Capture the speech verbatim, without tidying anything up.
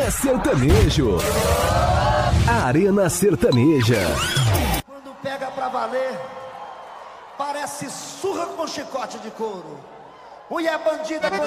é sertanejo. Arena Sertaneja. Quando pega pra valer, parece surra com chicote de couro. Mulher bandida com